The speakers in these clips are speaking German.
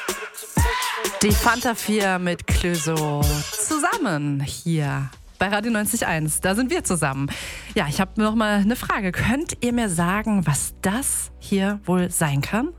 Die Fanta 4 mit Clöso zusammen hier bei Radio 90.1. Da sind wir zusammen. Ja, ich habe noch mal eine Frage. Könnt ihr mir sagen, was das hier wohl sein kann?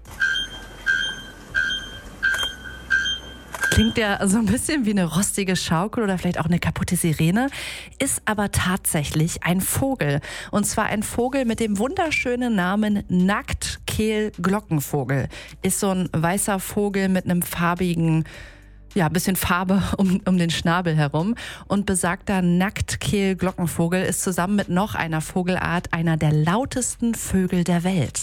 Klingt ja so ein bisschen wie eine rostige Schaukel oder vielleicht auch eine kaputte Sirene, ist aber tatsächlich ein Vogel. Und zwar ein Vogel mit dem wunderschönen Namen Nacktkehl-Glockenvogel. Ist so ein weißer Vogel mit einem farbigen, ja, bisschen Farbe um den Schnabel herum. Und besagter Nacktkehl-Glockenvogel ist zusammen mit noch einer Vogelart einer der lautesten Vögel der Welt.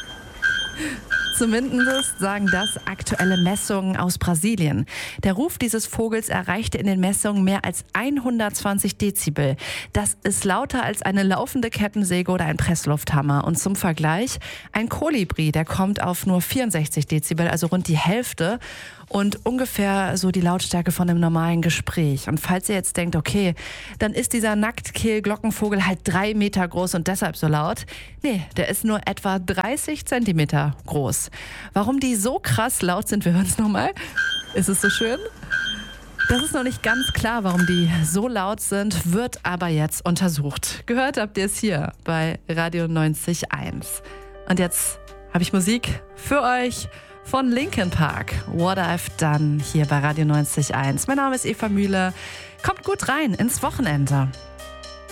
Zumindest sagen das aktuelle Messungen aus Brasilien. Der Ruf dieses Vogels erreichte in den Messungen mehr als 120 Dezibel. Das ist lauter als eine laufende Kettensäge oder ein Presslufthammer. Und zum Vergleich, ein Kolibri, der kommt auf nur 64 Dezibel, also rund die Hälfte. Und ungefähr so die Lautstärke von einem normalen Gespräch. Und falls ihr jetzt denkt, okay, dann ist dieser Nacktkehl-Glockenvogel halt 3 Meter groß und deshalb so laut. Nee, der ist nur etwa 30 Zentimeter groß. Warum die so krass laut sind, wir hören es nochmal. Ist es so schön? Das ist noch nicht ganz klar, warum die so laut sind, wird aber jetzt untersucht. Gehört habt ihr es hier bei Radio 90.1. Und jetzt habe ich Musik für euch von Linkin Park. What I've Done hier bei Radio 90.1. Mein Name ist Eva Mühle. Kommt gut rein ins Wochenende.